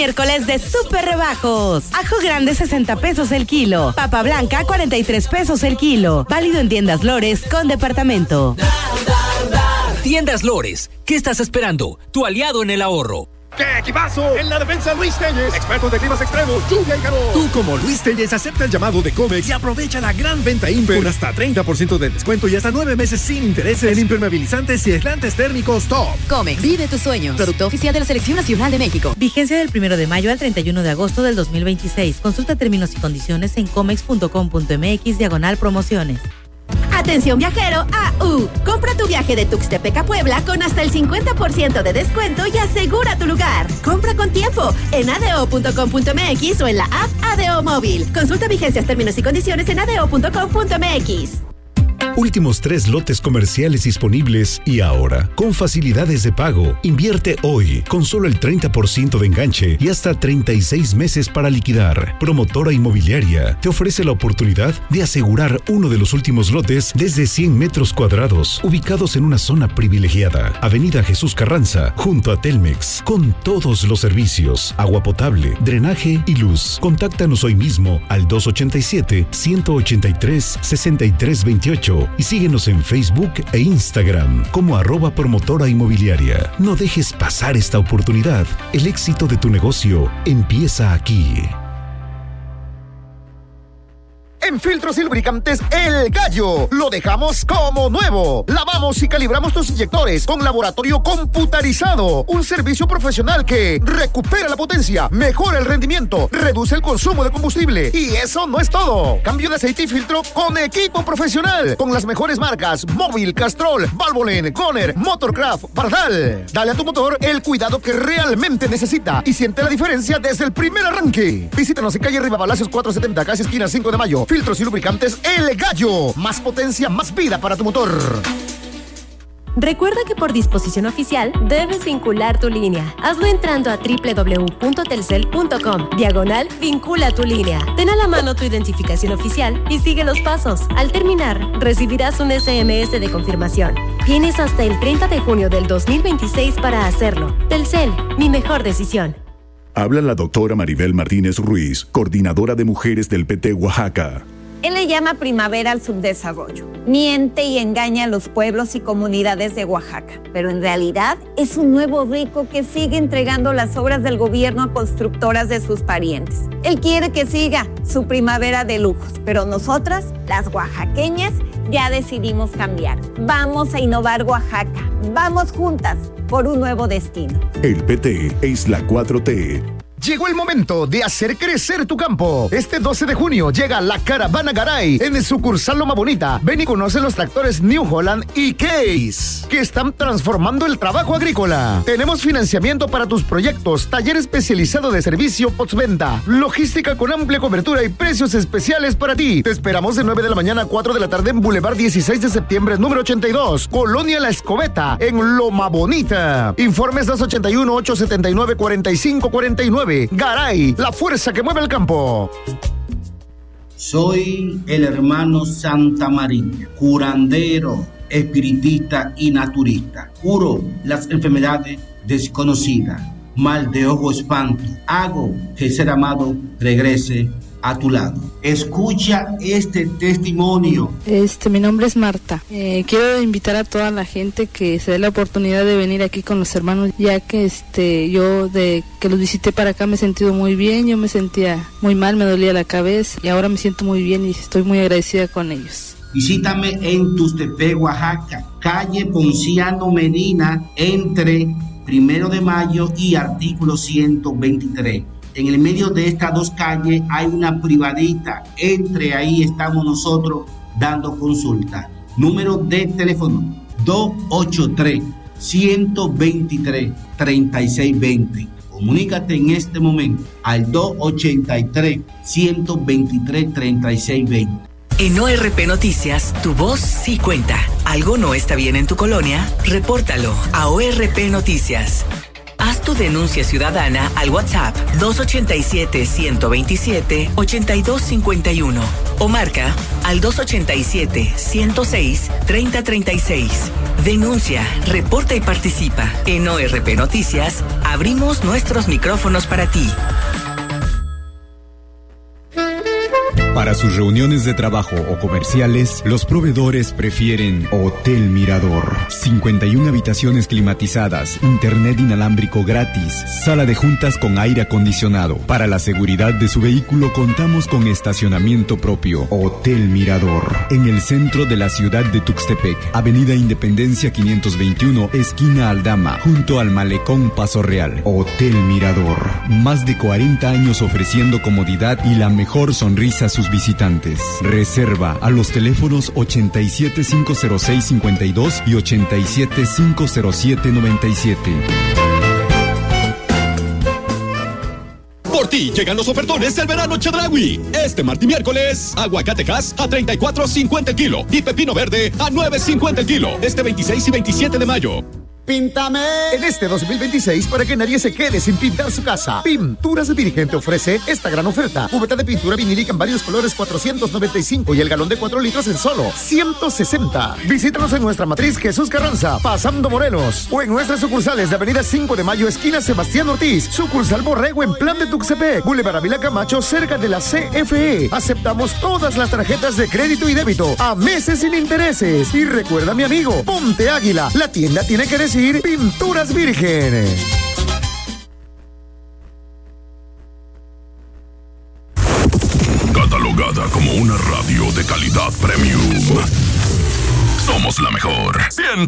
miércoles de súper rebajos. Ajo grande 60 pesos el kilo. Papa blanca 43 pesos el kilo. Válido en tiendas Lores con departamento. Tiendas Lores, ¿qué estás esperando? Tu aliado en el ahorro. ¡Qué equipazo! En la defensa Luis Telles, expertos de climas extremos, lluvia y calor. Tú como Luis Telles acepta el llamado de Comex y aprovecha la gran venta Imper con hasta 30% de descuento y hasta 9 meses sin intereses en impermeabilizantes y aislantes térmicos top. Comex, vive tus sueños. Producto oficial de la Selección Nacional de México. Vigencia del 1 de mayo al 31 de agosto del 2026. Consulta términos y condiciones en comex.com.mx/promociones. Atención viajero, AU. Compra tu viaje de Tuxtepec a Puebla con hasta el 50% de descuento y asegura tu lugar. Compra con tiempo en adeo.com.mx o en la app ADO Móvil. Consulta vigencias, términos y condiciones en adeo.com.mx. Últimos 3 lotes comerciales disponibles y ahora, con facilidades de pago, invierte hoy con solo el 30% de enganche y hasta 36 meses para liquidar. Promotora Inmobiliaria te ofrece la oportunidad de asegurar uno de los últimos lotes desde 100 metros cuadrados, ubicados en una zona privilegiada. Avenida Jesús Carranza, junto a Telmex, con todos los servicios, agua potable, drenaje y luz. Contáctanos hoy mismo al 287-183-6328 y síguenos en Facebook e Instagram como @promotora inmobiliaria. No dejes pasar esta oportunidad. El éxito de tu negocio empieza aquí. En Filtros y Lubricantes El Gallo lo dejamos como nuevo. Lavamos y calibramos tus inyectores con laboratorio computarizado. Un servicio profesional que recupera la potencia, mejora el rendimiento, reduce el consumo de combustible. Y eso no es todo. Cambio de aceite y filtro con equipo profesional. Con las mejores marcas Móvil, Castrol, Valvoline, Goner, Motorcraft, Bardal. Dale a tu motor el cuidado que realmente necesita y siente la diferencia desde el primer arranque. Visítanos en calle Rivapalacios 470, casi esquina 5 de mayo. Filtros y Lubricantes El Gallo. Más potencia, más vida para tu motor. Recuerda que por disposición oficial debes vincular tu línea. Hazlo entrando a www.telcel.com/vincula tu línea. Ten a la mano tu identificación oficial y sigue los pasos. Al terminar, recibirás un SMS de confirmación. Tienes hasta el 30 de junio del 2026 para hacerlo. Telcel, mi mejor decisión. Habla la doctora Maribel Martínez Ruiz, coordinadora de mujeres del PT Oaxaca. Él le llama primavera al subdesarrollo. Miente y engaña a los pueblos y comunidades de Oaxaca. Pero en realidad es un nuevo rico que sigue entregando las obras del gobierno a constructoras de sus parientes. Él quiere que siga su primavera de lujos. Pero nosotras, las oaxaqueñas, ya decidimos cambiar. Vamos a innovar Oaxaca. Vamos juntas por un nuevo destino. El PT es la 4T. Llegó el momento de hacer crecer tu campo. Este 12 de junio llega la Caravana Garay en el sucursal Loma Bonita. Ven y conoce los tractores New Holland y Case, que están transformando el trabajo agrícola. Tenemos financiamiento para tus proyectos, taller especializado de servicio postventa, logística con amplia cobertura y precios especiales para ti. Te esperamos de 9 de la mañana a 4 de la tarde en Boulevard 16 de septiembre, número 82, Colonia La Escobeta, en Loma Bonita. Informes 281-879-4549. Garay, la fuerza que mueve el campo. Soy el hermano Santa María, curandero, espiritista y naturista. Curo las enfermedades desconocidas, mal de ojo, espanto. Hago que el ser amado regrese a tu lado. Escucha este testimonio. Mi nombre es Marta. Quiero invitar a toda la gente que se dé la oportunidad de venir aquí con los hermanos, ya que yo de que los visité para acá me he sentido muy bien. Yo me sentía muy mal, me dolía la cabeza y ahora me siento muy bien y estoy muy agradecida con ellos. Visítame en Tuxtepec, Oaxaca, calle Ponciano Medina, entre 1 de mayo y artículo 123. En el medio de estas dos calles hay una privadita. Entre ahí estamos nosotros dando consulta. Número de teléfono 283-123-3620. Comunícate en este momento al 283-123-3620. En ORP Noticias, tu voz sí cuenta. ¿Algo no está bien en tu colonia? Repórtalo a ORP Noticias. Haz tu denuncia ciudadana al WhatsApp 287-127-8251 o marca al 287-106-3036. Denuncia, reporta y participa. En ORP Noticias, abrimos nuestros micrófonos para ti. Para sus reuniones de trabajo o comerciales, los proveedores prefieren Hotel Mirador. 51 habitaciones climatizadas, internet inalámbrico gratis, sala de juntas con aire acondicionado. Para la seguridad de su vehículo contamos con estacionamiento propio. Hotel Mirador, en el centro de la ciudad de Tuxtepec, Avenida Independencia 521, esquina Aldama, junto al Malecón Paso Real. Hotel Mirador, más de 40 años ofreciendo comodidad y la mejor sonrisa a sus visitantes. Reserva a los teléfonos 87-506-52 y 87-507-97. Por ti llegan los ofertones del verano Chedraui. Este martes y miércoles, aguacatejas a $34.50 el kilo y pepino verde a $9.50 el kilo. Este 26 y 27 de mayo. Píntame. En este 2026, para que nadie se quede sin pintar su casa, Pinturas Virgen te ofrece esta gran oferta. Cubeta de pintura vinílica en varios colores, 495, y el galón de 4 litros en solo 160. Visítanos en nuestra matriz Jesús Carranza, pasando Morelos, o en nuestras sucursales de Avenida 5 de Mayo, esquina Sebastián Ortiz, sucursal Borrego en Plan de Tuxtepec, Boulevard Ávila Camacho, cerca de la CFE. Aceptamos todas las tarjetas de crédito y débito a meses sin intereses. Y recuerda, mi amigo, ponte Águila, la tienda tiene que decir Pinturas Virgen. Catalogada como una radio de calidad premium. Somos la mejor.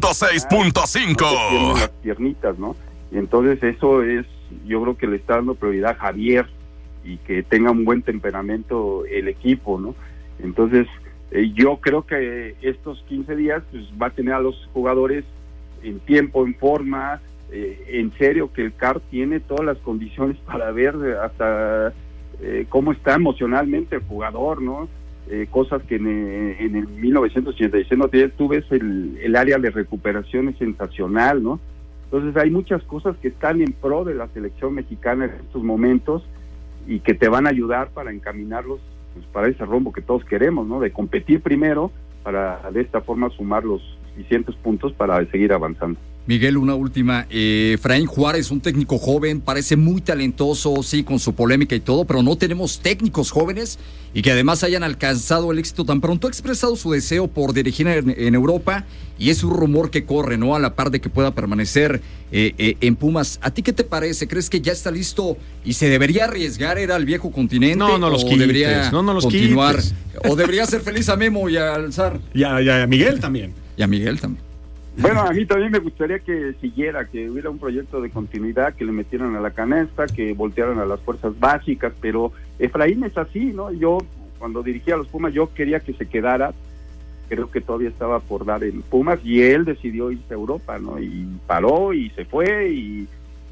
106.5. Las piernitas, ¿no? Y entonces eso es, yo creo que le está dando prioridad a Javier y que tenga un buen temperamento el equipo, ¿no? Entonces, yo creo que estos 15 días pues, va a tener a los jugadores en tiempo, en forma, en serio, que el CAR tiene todas las condiciones para ver hasta cómo está emocionalmente el jugador, ¿no? Cosas que en el 1986 no tiene. Tú ves el área de recuperación es sensacional, ¿no? Entonces hay muchas cosas que están en pro de la selección mexicana en estos momentos y que te van a ayudar para encaminarlos pues, para ese rumbo que todos queremos, ¿no? De competir primero para de esta forma sumar los suficientes puntos para seguir avanzando. Miguel, una última. Efraín Juárez, un técnico joven, parece muy talentoso, sí, con su polémica y todo, pero no tenemos técnicos jóvenes y que además hayan alcanzado el éxito tan pronto. Ha expresado su deseo por dirigir en Europa y es un rumor que corre, ¿no? A la par de que pueda permanecer en Pumas. ¿A ti qué te parece? ¿Crees que ya está listo y se debería arriesgar ir al viejo continente? No los quites, debería no los continuar? Quites. ¿O debería ser feliz a Memo y a Alzar? Y a Miguel también. Y a Miguel también. Bueno, a mí también me gustaría que siguiera, que hubiera un proyecto de continuidad, que le metieran a la canasta, que voltearan a las fuerzas básicas, pero Efraín es así, ¿no? Yo, cuando dirigía a los Pumas, yo quería que se quedara, creo que todavía estaba por dar en Pumas, y él decidió irse a Europa, ¿no? Y paró, y se fue, y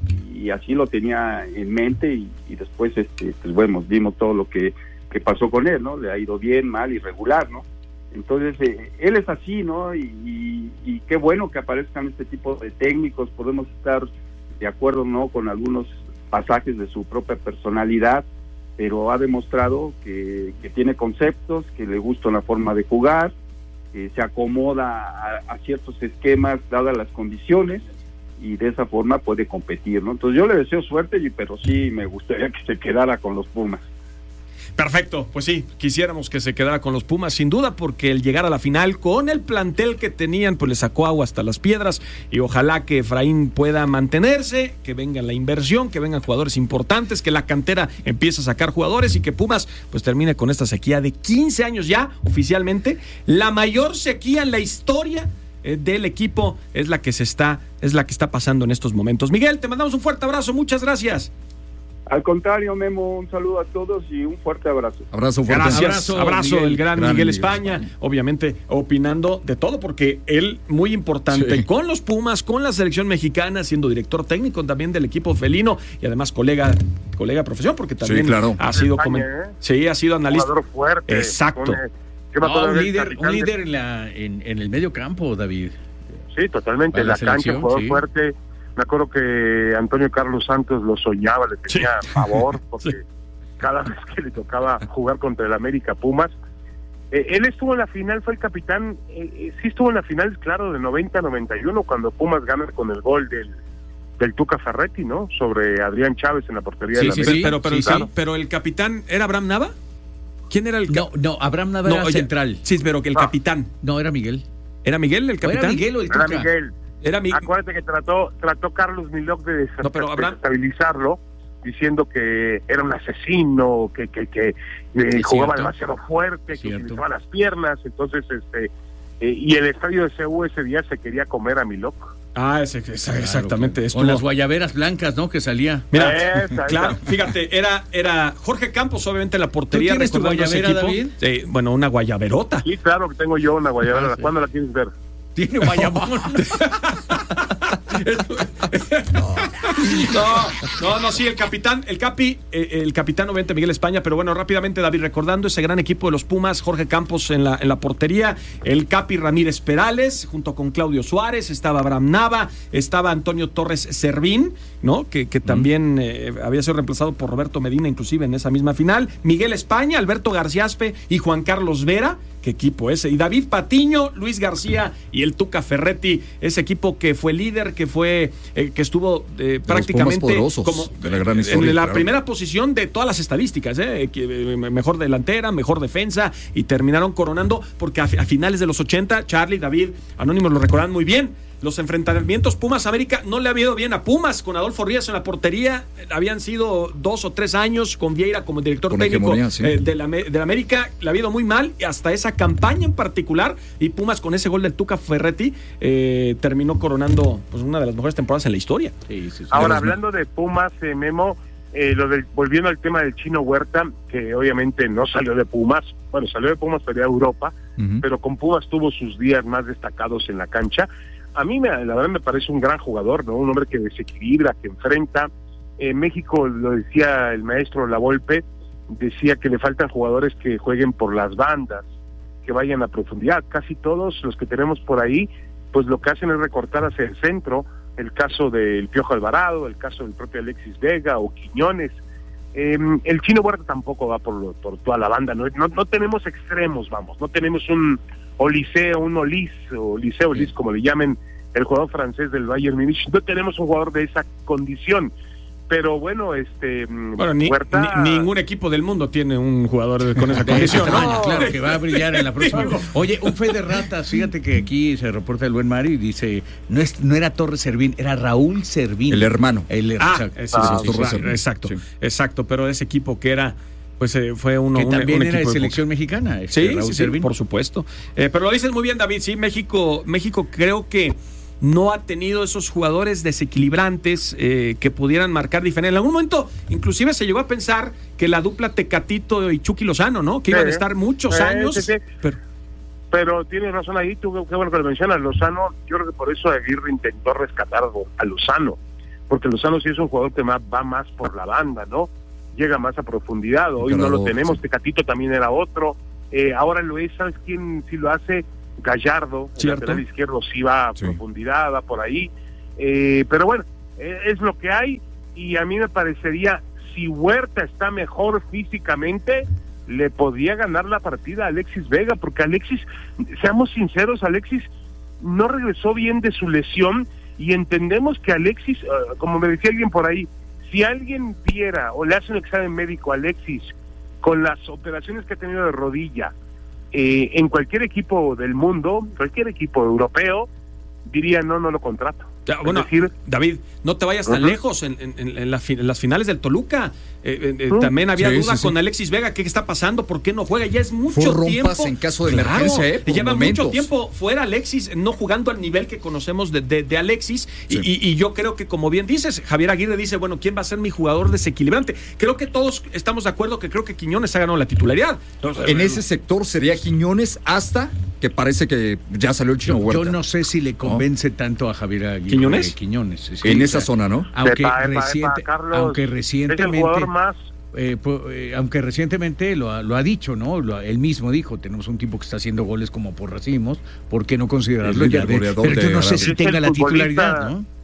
así lo tenía en mente, y después, pues bueno, vimos todo lo que pasó con él, ¿no? Le ha ido bien, mal, irregular, ¿no? Entonces, él es así, ¿no? Y qué bueno que aparezcan este tipo de técnicos. Podemos estar de acuerdo, ¿no?, con algunos pasajes de su propia personalidad, pero ha demostrado que tiene conceptos, que le gusta la forma de jugar, que se acomoda a ciertos esquemas dadas las condiciones, y de esa forma puede competir, ¿no? Entonces yo le deseo suerte, pero sí me gustaría que se quedara con los Pumas. Perfecto, pues sí, quisiéramos que se quedara con los Pumas, sin duda, porque el llegar a la final con el plantel que tenían, pues le sacó agua hasta las piedras, y ojalá que Efraín pueda mantenerse, que venga la inversión, que vengan jugadores importantes, que la cantera empiece a sacar jugadores y que Pumas pues termine con esta sequía de 15 años ya, oficialmente, la mayor sequía en la historia del equipo es la que está pasando en estos momentos. Miguel, te mandamos un fuerte abrazo, muchas gracias. Al contrario, Memo, un saludo a todos y un fuerte abrazo. Abrazo fuerte. Gracias, abrazo el gran Miguel España, obviamente opinando de todo, porque él muy importante, sí, con los Pumas, con la selección mexicana, siendo director técnico también del equipo felino y además colega de profesión, porque también sí, claro, ha sido ha sido analista. Un jugador fuerte. Exacto. Un líder en el medio campo, David. Sí, totalmente. La cancha, un jugador fuerte, Me acuerdo que Antonio Carlos Santos lo soñaba, le tenía favor, porque cada vez que le tocaba jugar contra el América Pumas, él estuvo en la final, fue el capitán, sí estuvo en la final, claro, de 90-91, cuando Pumas gana con el gol del Tuca Ferretti, ¿no? Sobre Adrián Chávez en la portería de la América. Pero el capitán, ¿era Abraham Nava? ¿Quién era el capitán? No, Abraham Nava era central. Sí, pero que el capitán. No, era Miguel. ¿Era Miguel el capitán? ¿Era Miguel o el Tuca? Era Miguel. Acuérdate que trató Carlos Milok de desestabilizarlo, diciendo que era un asesino, que jugaba demasiado fuerte, que utilizaba las piernas, entonces y el estadio de CU ese día se quería comer a Milok. Exactamente. Claro. Con las guayaberas blancas, ¿no? Que salía. Mira, claro, fíjate, era Jorge Campos, obviamente, en la portería. ¿Tú tienes tu guayabera, David? Sí, bueno, una guayaberota. Sí, claro que tengo yo una guayabera. ¿Cuándo la quieres ver? Tiene guayabón. No, sí, el capitán, obviamente Miguel España, pero bueno, rápidamente, David, recordando ese gran equipo de los Pumas, Jorge Campos en la portería, el Capi Ramírez Perales, junto con Claudio Suárez, estaba Abraham Nava, estaba Antonio Torres Servín, ¿no? Que también había sido reemplazado por Roberto Medina, inclusive en esa misma final, Miguel España, Alberto Garciaspe y Juan Carlos Vera. Qué equipo ese. Y David Patiño, Luis García y el Tuca Ferretti, ese equipo que fue líder, que estuvo prácticamente como de la gran historia, en la primera posición de todas las estadísticas, mejor delantera, mejor defensa, y terminaron coronando porque a finales de los 80, Charlie, David, Anónimos lo recordan muy bien. Los enfrentamientos Pumas-América no le había ido bien a Pumas, con Adolfo Ríos en la portería. Habían sido 2 o 3 años con Vieira como director técnico de la América. Le había ido muy mal, hasta esa campaña en particular. Y Pumas, con ese gol del Tuca Ferretti, terminó coronando pues una de las mejores temporadas en la historia. Ahora, hablando de Pumas, Memo, volviendo al tema del Chino Huerta, que obviamente no salió de Pumas. Bueno, salió de Pumas, pero a Europa, pero con Pumas tuvo sus días más destacados en la cancha. A mí, la verdad, me parece un gran jugador, ¿no? Un hombre que desequilibra, que enfrenta. En México, lo decía el maestro Lavolpe, decía que le faltan jugadores que jueguen por las bandas, que vayan a profundidad. Casi todos los que tenemos por ahí, pues lo que hacen es recortar hacia el centro. El caso del Piojo Alvarado, el caso del propio Alexis Vega o Quiñones. El Chino Huerta tampoco va por toda la banda. No tenemos extremos, no tenemos un Olise, un Olis, o Liceo Olis, como le llamen, el jugador francés del Bayern Múnich. No tenemos un jugador de esa condición. Pero bueno, Huerta... ningún equipo del mundo tiene un jugador con esa condición. Claro, que va a brillar en la próxima. Oye, un fe de ratas, fíjate que aquí se reporta el buen Mario y dice, no era Torres Servín, era Raúl Servín. El hermano. Exacto, pero ese equipo que era... Pues fue uno que también un era equipo de selección mexicana. Sí, por supuesto. Pero lo dices muy bien, David. Sí, México creo que no ha tenido esos jugadores desequilibrantes que pudieran marcar diferencia. En algún momento, inclusive se llegó a pensar que la dupla Tecatito y Chucky Lozano, ¿no? Que iban a estar muchos años. Pero tienes razón ahí, tú, qué bueno que lo mencionas. Lozano, yo creo que por eso Aguirre intentó rescatar a Lozano, porque Lozano sí es un jugador que va más por la banda, ¿no? Llega más a profundidad. Hoy no lo tenemos. Tecatito también era otro. Ahora lo es, ¿sabes quién sí lo hace? Gallardo, el lateral izquierdo, sí va a profundidad, va por ahí. Pero bueno, es lo que hay. Y a mí me parecería, si Huerta está mejor físicamente, le podía ganar la partida a Alexis Vega, porque Alexis, seamos sinceros, Alexis no regresó bien de su lesión, y entendemos que Alexis, como me decía alguien por ahí, si alguien viera o le hace un examen médico a Alexis con las operaciones que ha tenido de rodilla en cualquier equipo del mundo, cualquier equipo europeo, diría no lo contrato. Bueno, es decir, David, no te vayas tan lejos. En las finales del Toluca también había dudas con Alexis Vega. ¿Qué está pasando? ¿Por qué no juega? Ya es mucho tiempo. En caso de emergencia, lleva mucho tiempo fuera Alexis, no jugando al nivel que conocemos de Alexis. Y yo creo que, como bien dices, Javier Aguirre dice, bueno, ¿quién va a ser mi jugador desequilibrante? Creo que todos estamos de acuerdo que creo que Quiñones ha ganado la titularidad. Entonces, en ese sector sería Quiñones, hasta que parece que ya salió el Chino Huerta. Yo no sé si le convence tanto a Javier Aguirre. ¿Quiñones? Sí, en esa zona, ¿no? Aunque recientemente, aunque recientemente lo ha dicho, ¿no? Él mismo dijo, tenemos un tipo que está haciendo goles como por racimos, ¿por qué no considerarlo ya? Pero yo no sé si tenga la titularidad, ¿no?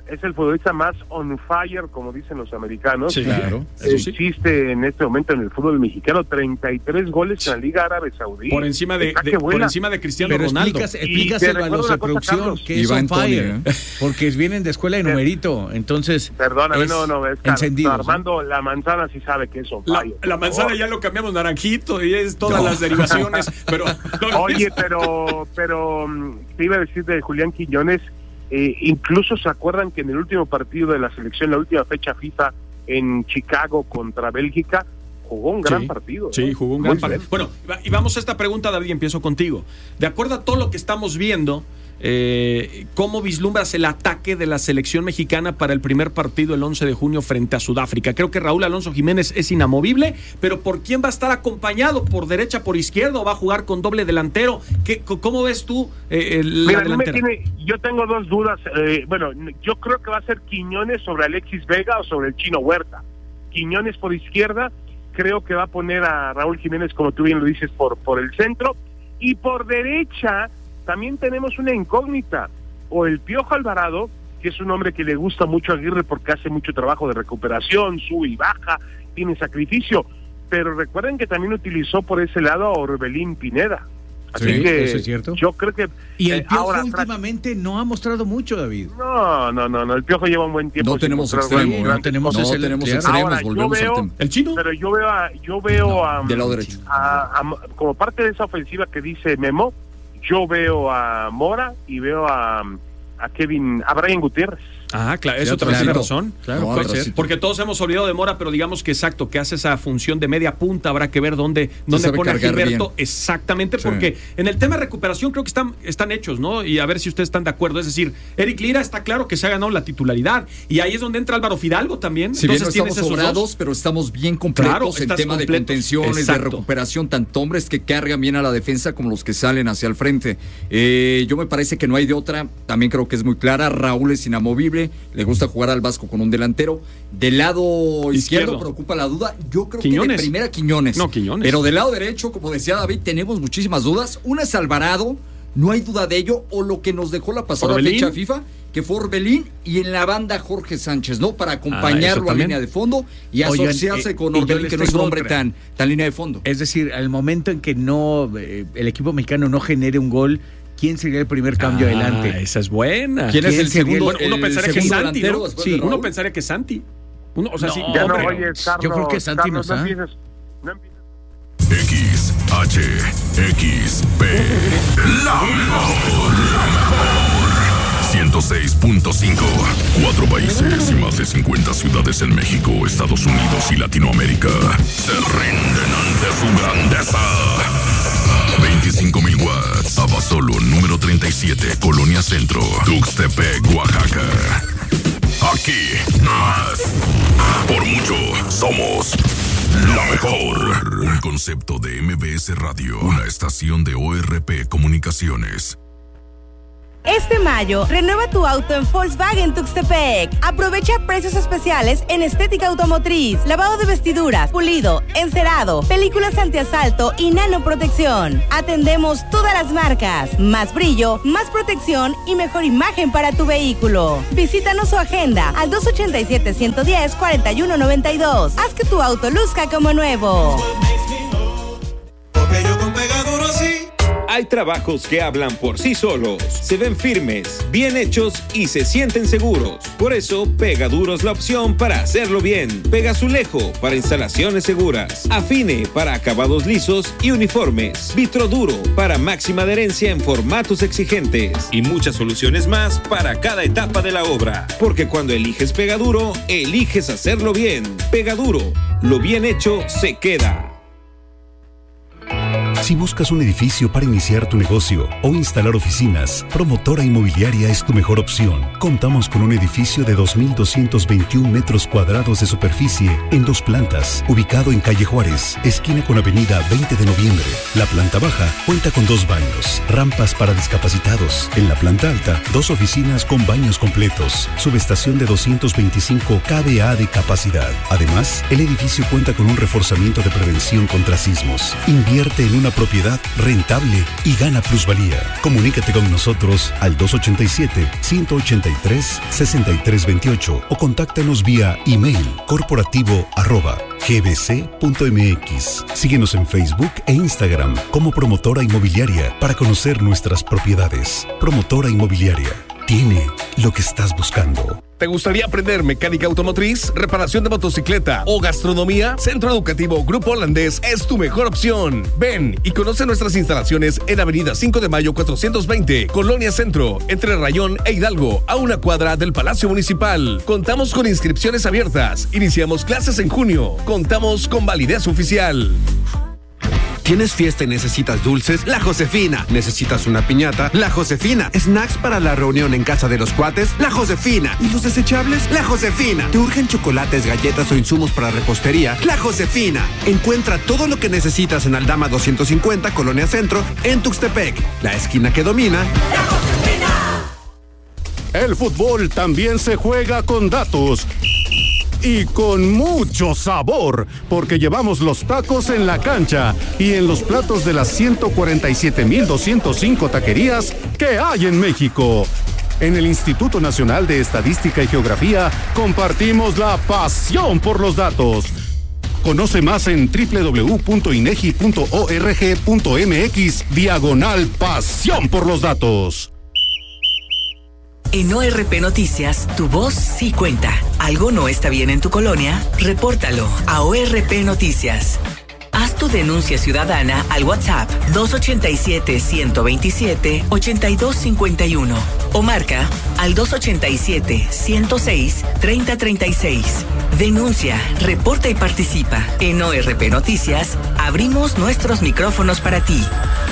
es el futbolista más on fire, como dicen los americanos. Sí, claro. Existe en este momento en el fútbol mexicano 33 goles en la Liga Árabe Saudí. Por encima de Cristiano Ronaldo. Explícaselo a los de producción que es on fire, porque vienen de escuela de numerito, entonces... Perdóname, encendido. Armando, la manzana sí sabe que es on fire. La manzana ya lo cambiamos naranjito y es todas las derivaciones, pero... Oye, pero te iba a decir de Julián Quiñones, incluso se acuerdan que en el último partido de la selección, la última fecha FIFA en Chicago contra Bélgica, jugó un gran partido. Sí, jugó un gran partido. Bueno, y vamos a esta pregunta, David, empiezo contigo. De acuerdo a todo lo que estamos viendo, ¿cómo vislumbras el ataque de la selección mexicana para el primer partido el 11 de junio frente a Sudáfrica? Creo que Raúl Alonso Jiménez es inamovible, pero ¿por quién va a estar acompañado? ¿Por derecha, por izquierda o va a jugar con doble delantero? ¿Cómo ves tú la delantera? Yo tengo dos dudas. Yo creo que va a ser Quiñones sobre Alexis Vega o sobre el Chino Huerta. Quiñones por izquierda, creo que va a poner a Raúl Jiménez, como tú bien lo dices, por el centro, y por derecha también tenemos una incógnita, o el Piojo Alvarado, que es un hombre que le gusta mucho a Aguirre porque hace mucho trabajo de recuperación, sube y baja, tiene sacrificio, pero recuerden que también utilizó por ese lado a Orbelín Pineda. Así que eso es cierto. Yo creo que... Y el Piojo últimamente no ha mostrado mucho, David. No, el Piojo lleva un buen tiempo. No tenemos extremos. No tenemos extremos. Ahora, volvemos al tema. ¿El Chino? Pero yo veo a del lado derecho. Como parte de esa ofensiva que dice Memo, yo veo a Mora y veo a Brian Gutiérrez. Ah, claro, eso también tiene razón. Claro, porque todos hemos olvidado de Mora, pero digamos que exacto, que hace esa función de media punta, habrá que ver dónde pone a Gilberto. Bien. Exactamente, porque en el tema de recuperación creo que están hechos, ¿no? Y a ver si ustedes están de acuerdo. Es decir, Eric Lira está claro que se ha ganado la titularidad. Y ahí es donde entra Álvaro Fidalgo también. Si bien no estamos sobrados, pero estamos bien completos en tema de contenciones, de recuperación, tanto hombres que cargan bien a la defensa como los que salen hacia el frente. Yo me parece que no hay de otra. También creo que es muy clara. Raúl es inamovible. Le gusta jugar al Vasco con un delantero. Del lado izquierdo preocupa la duda. Yo creo Quiñones. Que de primera Quiñones. No, Quiñones. Pero del lado derecho, como decía David, tenemos muchísimas dudas. Una es Alvarado, no hay duda de ello, o lo que nos dejó la pasada fecha FIFA, que fue Orbelín, y en la banda Jorge Sánchez, ¿no? Para acompañarlo a línea de fondo y asociarse con Orbelín, que no es un hombre tan línea de fondo. Es decir, al momento en que el equipo mexicano no genere un gol, ¿quién sería el primer cambio adelante? Esa es buena. ¿Quién es el segundo? Bueno, uno pensaría que es Santi, ¿no? Sí, uno pensaría que es Santi. Oye, Carlos, yo creo que Santi Carlos, no empieces. XHXP, la mejor. 106.5. 4 países y más de 50 ciudades en México, Estados Unidos y Latinoamérica se rinden ante su grandeza. 25,000 watts. Abasolo, número 37, Colonia Centro, Tuxtepec, Oaxaca. Aquí, más. Por mucho, somos la mejor. Un concepto de MBS Radio, una estación de ORP Comunicaciones. Este mayo, renueva tu auto en Volkswagen Tuxtepec. Aprovecha precios especiales en estética automotriz, lavado de vestiduras, pulido, encerado, películas antiasalto y nanoprotección. Atendemos todas las marcas. Más brillo, más protección y mejor imagen para tu vehículo. Visítanos su agenda al 287-110-4192. Haz que tu auto luzca como nuevo. Porque yo con Pegaduro sí. Hay trabajos que hablan por sí solos, se ven firmes, bien hechos y se sienten seguros. Por eso, Pegaduro es la opción para hacerlo bien. Pegazulejo para instalaciones seguras. Afine para acabados lisos y uniformes. Vitroduro para máxima adherencia en formatos exigentes. Y muchas soluciones más para cada etapa de la obra. Porque cuando eliges Pegaduro, eliges hacerlo bien. Pegaduro, lo bien hecho se queda. Si buscas un edificio para iniciar tu negocio o instalar oficinas, Promotora Inmobiliaria es tu mejor opción. Contamos con un edificio de 2,221 metros cuadrados de superficie en 2 plantas, ubicado en Calle Juárez, esquina con Avenida 20 de Noviembre. La planta baja cuenta con 2 baños, rampas para discapacitados. En la planta alta, 2 oficinas con baños completos, subestación de 225 kVA de capacidad. Además, el edificio cuenta con un reforzamiento de prevención contra sismos. Invierte en una propiedad rentable y gana plusvalía. Comunícate con nosotros al 287-183-6328 o contáctanos vía email corporativo@gbc.mx. Síguenos en Facebook e Instagram como Promotora Inmobiliaria para conocer nuestras propiedades. Promotora Inmobiliaria tiene lo que estás buscando. ¿Te gustaría aprender mecánica automotriz, reparación de motocicleta o gastronomía? Centro Educativo Grupo Holandés es tu mejor opción. Ven y conoce nuestras instalaciones en Avenida 5 de Mayo 420, Colonia Centro, entre Rayón e Hidalgo, a una cuadra del Palacio Municipal. Contamos con inscripciones abiertas. Iniciamos clases en junio. Contamos con validez oficial. ¿Tienes fiesta y necesitas dulces? La Josefina. ¿Necesitas una piñata? La Josefina. ¿Snacks para la reunión en casa de los cuates? La Josefina. ¿Y los desechables? La Josefina. ¿Te urgen chocolates, galletas o insumos para repostería? La Josefina. Encuentra todo lo que necesitas en Aldama 250, Colonia Centro, en Tuxtepec. La esquina que domina. ¡La Josefina! El fútbol también se juega con datos. Y con mucho sabor, porque llevamos los tacos en la cancha y en los platos de las 147,205 taquerías que hay en México. En el Instituto Nacional de Estadística y Geografía compartimos la pasión por los datos. Conoce más en www.inegi.org.mx/pasión por los datos. En ORP Noticias, tu voz sí cuenta. ¿Algo no está bien en tu colonia? Repórtalo a ORP Noticias. Haz tu denuncia ciudadana al WhatsApp 287-127-8251 o marca al 287-106-3036. Denuncia, reporta y participa. En ORP Noticias, abrimos nuestros micrófonos para ti.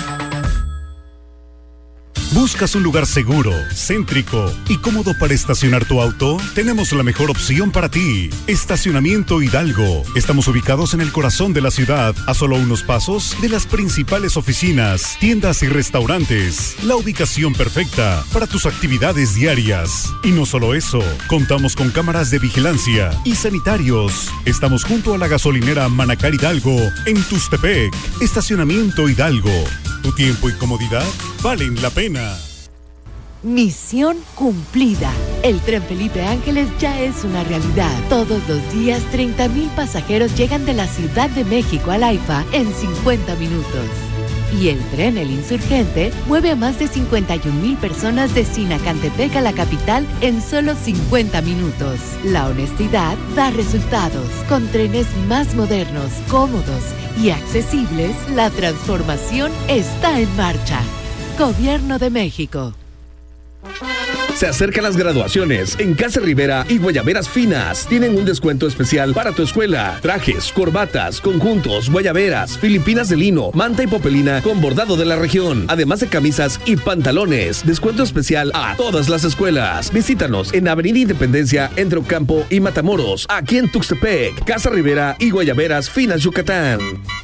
¿Buscas un lugar seguro, céntrico y cómodo para estacionar tu auto? Tenemos la mejor opción para ti. Estacionamiento Hidalgo. Estamos ubicados en el corazón de la ciudad, a solo unos pasos de las principales oficinas, tiendas y restaurantes. La ubicación perfecta para tus actividades diarias. Y no solo eso, contamos con cámaras de vigilancia y sanitarios. Estamos junto a la gasolinera Manacar Hidalgo, en Tuxtepec. Estacionamiento Hidalgo. Tu tiempo y comodidad valen la pena. Misión cumplida. El Tren Felipe Ángeles ya es una realidad. Todos los días 30,000 pasajeros llegan de la Ciudad de México al AIFA en 50 minutos. Y el tren El Insurgente mueve a más de 51,000 personas de Sinacantepec a la capital en solo 50 minutos. La honestidad da resultados. Con trenes más modernos, cómodos y accesibles, la transformación está en marcha. Gobierno de México. Se acercan las graduaciones. En Casa Rivera y Guayaberas Finas tienen un descuento especial para tu escuela. Trajes, corbatas, conjuntos, guayaberas, filipinas de lino, manta y popelina con bordado de la región. Además de camisas y pantalones. Descuento especial a todas las escuelas. Visítanos en Avenida Independencia, entre Ocampo y Matamoros, aquí en Tuxtepec. Casa Rivera y Guayaberas Finas, Yucatán.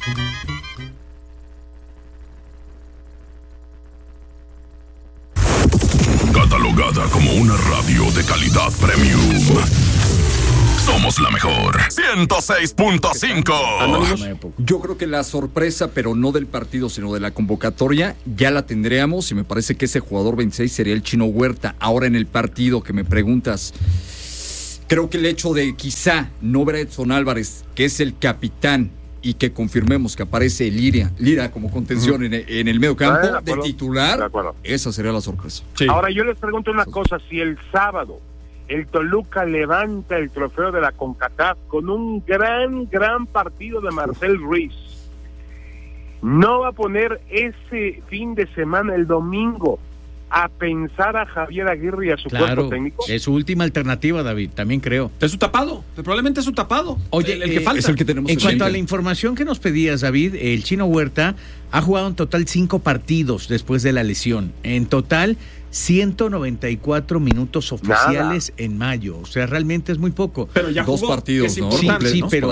Catalogada como una radio de calidad premium. Somos la mejor. 106.5. Yo creo que la sorpresa, pero no del partido, sino de la convocatoria, ya la tendríamos y me parece que ese jugador 26 sería el Chino Huerta. Ahora en el partido que me preguntas, creo que el hecho de quizá no ver a Edson Álvarez, que es el capitán, y que confirmemos que aparece Lira como contención en el medio campo de titular, esa sería la sorpresa. Sí. Ahora yo les pregunto una cosa, si el sábado el Toluca levanta el trofeo de la CONCACAF con un gran partido de Marcel Ruiz, ¿no va a poner ese fin de semana, el domingo, a pensar a Javier Aguirre y a su cuerpo técnico? Es su última alternativa, David, también creo. Es su tapado, probablemente es su tapado. Oye, el que falta. Es el que tenemos. En cuanto a la información que nos pedías, David, el Chino Huerta ha jugado en total 5 partidos después de la lesión. En total 194 minutos oficiales en mayo. O sea, realmente es muy poco. Pero ya jugó, 2 partidos, es ¿no? importante, Sí, ¿no? pero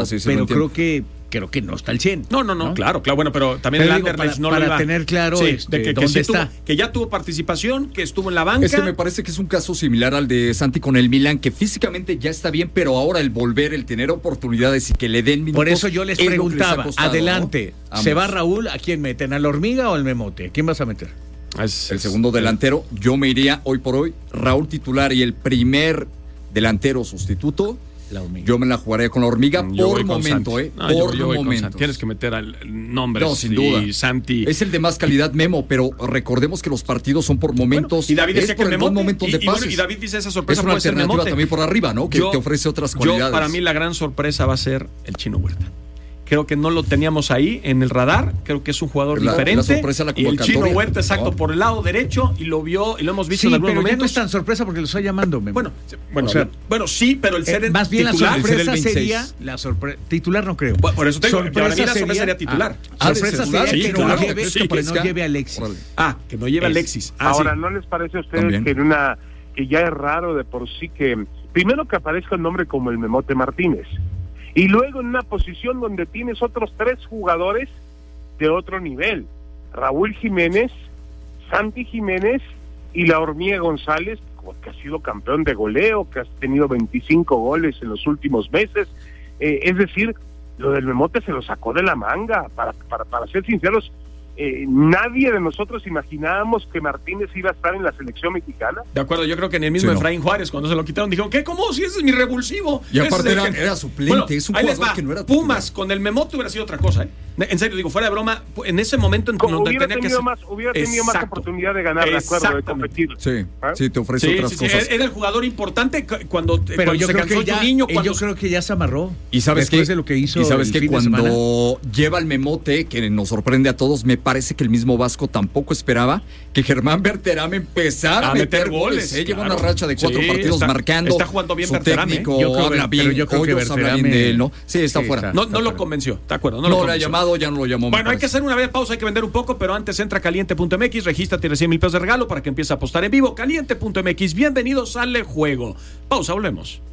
creo que no está al 100. No, claro. Bueno, pero también el Anderlecht no lo iba. Para tener claro de que dónde sí está. Que ya tuvo participación, que estuvo en la banca. Es que me parece que es un caso similar al de Santi con el Milan, que físicamente ya está bien, pero ahora el volver, el tener oportunidades y que le den minutos. Por eso yo les preguntaba, costado, adelante, ¿no? ¿se va Raúl? ¿A quién meten? ¿A la Hormiga o al Memote? ¿A quién vas a meter? El segundo delantero, yo me iría hoy por hoy, Raúl titular y el primer delantero sustituto. Yo me la jugaría con la Hormiga por momento, por momento. Tienes que meter al nombre. No, sin duda. Santi. Es el de más calidad, Memo, pero recordemos que los partidos son por momentos. Y David decía que el Memote. Momento de pases. Y David dice esa sorpresa. Es una alternativa también por arriba, ¿no? Que te ofrece otras cualidades. Para mí la gran sorpresa va a ser el Chino Huerta. Creo que no lo teníamos ahí en el radar. Creo que es un jugador diferente. La sorpresa, la y el Chino Huerta, exacto, por el lado derecho, y lo vio y lo hemos visto en algunos momentos. Ya no es tan sorpresa porque lo estoy llamando. Bueno, sí, pero el ser más bien titular, la sorpresa sería la sorpresa. Titular no creo. Por eso te digo, para mí la sorpresa sería titular. Sorpresa sería que no lleve a Alexis. Que no lleve a Alexis. Ahora, ¿no les parece a ustedes que ya es raro de por sí que primero que aparezca un nombre como el Memote Martínez? Y luego en una posición donde tienes otros 3 jugadores de otro nivel. Raúl Jiménez, Santi Jiménez y la Hormiga González, que ha sido campeón de goleo, que ha tenido 25 goles en los últimos meses. Es decir, lo del Memote se lo sacó de la manga. Para ser sinceros, nadie de nosotros imaginábamos que Martínez iba a estar en la selección mexicana. De acuerdo, yo creo que ni el mismo Efraín Juárez, cuando se lo quitaron, dijeron, ¿qué? ¿Cómo? Si ese es mi revulsivo. Y aparte era suplente, bueno, es un jugador que no era titular. Pumas, con el Memote hubiera sido otra cosa, En serio, digo, fuera de broma, en ese momento en donde hubiera tenía tenido más oportunidad de ganar, de acuerdo, de competir. Sí, te ofrece otras cosas. Era el jugador importante cuando yo se creo cansó que ya, niño. Yo creo que ya se amarró. Y sabes después de lo que hizo. Y sabes que cuando lleva el Memote, que nos sorprende a todos, me parece que el mismo Vasco tampoco esperaba que Germán Berterame empezara a meter goles. Lleva una racha de 4 partidos marcando. Está jugando bien su Berterame. Técnico, habla bien. Yo creo que habla bien de él, ¿no? Sí, está fuera. No lo convenció, ¿de acuerdo? No lo ha llamado, ya no lo llamó. Bueno, hay que hacer una breve pausa, hay que vender un poco, pero antes entra caliente.mx, regístrate y recibe $1,000 de regalo para que empiece a apostar en vivo. Caliente.mx, bienvenidos al juego. Pausa, volvemos.